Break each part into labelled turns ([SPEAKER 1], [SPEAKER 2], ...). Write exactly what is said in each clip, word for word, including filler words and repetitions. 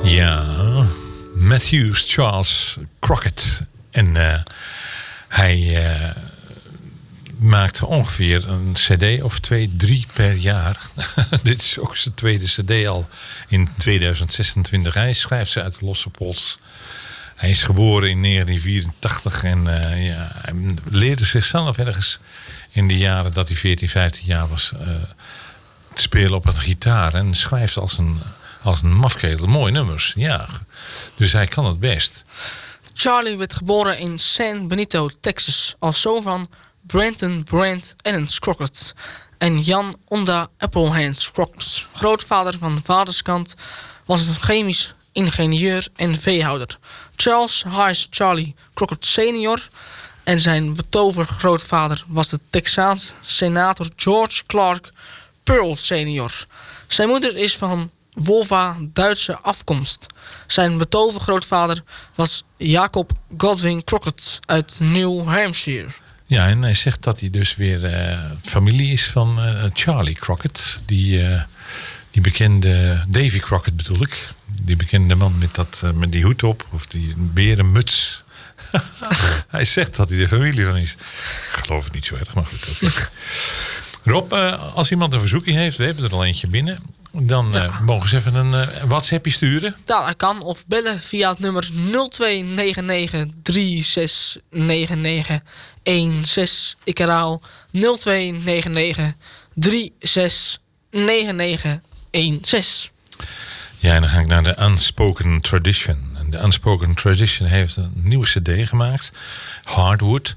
[SPEAKER 1] Ja, Matthews Charles Crockett. En uh, hij uh, maakt ongeveer een cd of twee, drie per jaar. Dit is ook zijn tweede cd al in tweeduizend zesentwintig. Hij schrijft ze uit de losse pols. Hij is geboren in negentien vierentachtig en uh, ja, hij leerde zichzelf ergens in de jaren dat hij veertien, vijftien jaar was uh, te spelen op een gitaar. En schrijft als een, als een mafketel mooie nummers. Ja, dus hij kan het best.
[SPEAKER 2] Charlie werd geboren in San Benito, Texas, als zoon van Brenton Brent Ennens Crockett en Jan Onda Applehans Crockett. Grootvader van vaderskant was een chemisch ingenieur en veehouder. Charles Hayes Charlie Crockett senior en zijn betovergrootvader was de Texaanse senator George Clark Pearl senior. Zijn moeder is van Wolva Duitse afkomst. Zijn betovergrootvader was Jacob Godwin Crockett uit New Hampshire.
[SPEAKER 1] Ja, en hij zegt dat hij dus weer uh, familie is van uh, Charlie Crockett. Die, uh, die bekende Davy Crockett bedoel ik. Die bekende man met, dat, uh, met die hoed op. Of die berenmuts. Hij zegt dat hij de familie van is. Ik geloof het niet zo erg, maar goed. Okay. Rob, uh, als iemand een verzoekje heeft, we hebben er al eentje binnen. Dan uh, ja. mogen ze even een uh, WhatsAppje sturen.
[SPEAKER 2] Ja, dat kan. Of bellen via het nummer nul twee negen negen drie zes negen negen een zes. Ik herhaal nul twee negen negen drie zes negen negen een zes.
[SPEAKER 1] Ja, en dan ga ik naar de Unspoken Tradition. En de Unspoken Tradition heeft een nieuwe cd gemaakt. Hardwood.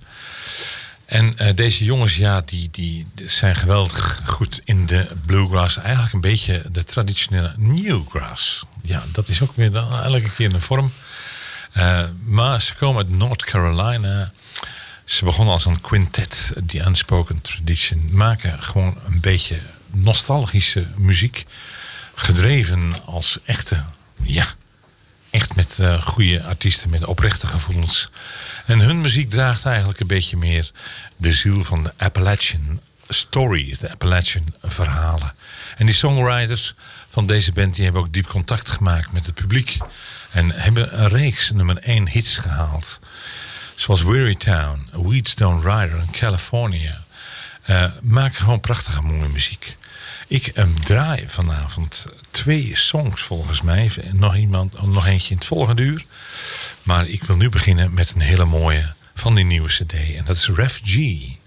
[SPEAKER 1] En uh, deze jongens, ja, die, die zijn geweldig goed in de bluegrass. Eigenlijk een beetje de traditionele newgrass. Ja, dat is ook weer dan elke keer een vorm. Uh, maar ze komen uit North Carolina. Ze begonnen als een quintet, die Unspoken Tradition. Maken gewoon een beetje nostalgische muziek. Gedreven als echte, ja, echt met uh, goede artiesten, met oprechte gevoelens. En hun muziek draagt eigenlijk een beetje meer de ziel van de Appalachian stories, de Appalachian verhalen. En die songwriters van deze band die hebben ook diep contact gemaakt met het publiek. En hebben een reeks nummer één hits gehaald. Zoals Weary Town, Wheatstone Rider en California. Uh, maken gewoon prachtige mooie muziek. Ik um, draai vanavond twee songs volgens mij. Nog, iemand, nog eentje in het volgende uur. Maar ik wil nu beginnen met een hele mooie van die nieuwe cd. En dat is Refugee.